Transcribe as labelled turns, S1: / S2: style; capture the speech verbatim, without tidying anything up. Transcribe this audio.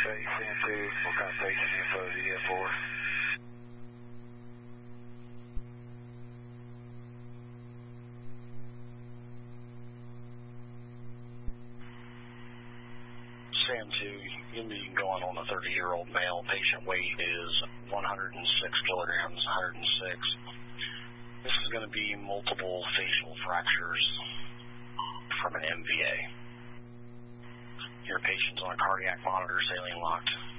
S1: Okay, Sam two, what kind of patient info do you have for?
S2: Sam two, you'll be going on a thirty-year-old male. Patient weight is one hundred six kilograms, one hundred six. This is going to be multiple facial fractures from an M V A. Your patient's on a cardiac monitor, saline locked.